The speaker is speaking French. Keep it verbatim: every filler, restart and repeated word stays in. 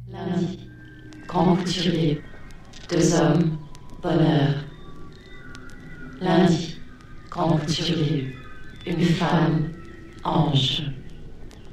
Lundi, grand couturier, deux hommes, bonheur. Lundi, grand couturier, une femme, ange.